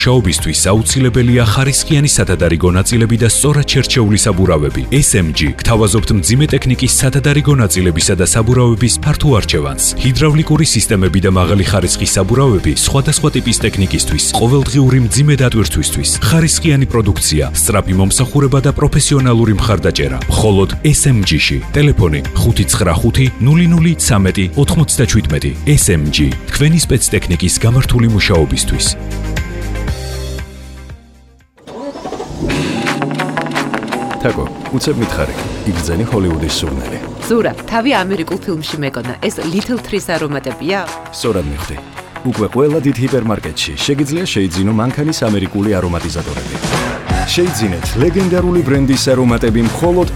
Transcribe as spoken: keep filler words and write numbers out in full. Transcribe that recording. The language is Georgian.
მუშაობისთვის აუცილებელია ხარისხიანი სადადარიგო ნაწილები და სწორად შერჩეული საბურავები. ეს ემ ჯი გთავაზობთ მძიმე ტექნიკის სადადარიგო ნაწილებისა და საბურავების ფართო არჩევანს. ჰიდრავლიკური სისტემები და მაღალი ხარისხის საბურავები სხვადასხვა ტიპის ტექნიკისთვის, ყოველდღიური მძიმე დატვირთვისთვის, ხარისხიანი პროდუქცია, სწრაფი მომსახურება და პროფესიონალური მხარდაჭერა. მხოლოდ ეს ემ ჯი-ში. ტელეფონი ხუთი ცხრა ხუთი ნული ნული ცამეტი ოთხმოცდაჩვიდმეტი. ეს ემ ჯი თქვენი სპეცტექნიკის გამართული მუშაობისთვის. თაკო, უცებ მითხარი, იგრძენი ჰოლივუდის სურნელი. ზურაბ, თავი ამერიკულ ფილმში მეკონა, ეს Little Trees არომატებია? სწორად მიხვდი. უკვე ყველა დიდ ჰიპერმარკეტში შეგიძლია შეიძინო მანქანის ამერიკული არომატიზატორები. შეიძინეთ ლეგენდარული ბრენდის არომატები მხოლოდ